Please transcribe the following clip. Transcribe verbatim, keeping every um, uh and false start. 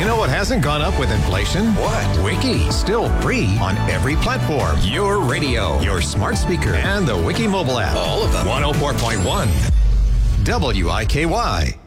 You know what hasn't gone up with inflation? What? Wiki. Still free on every platform. Your radio, Your smart speaker, and the Wiki mobile app. all of them. one oh four point one W I K Y.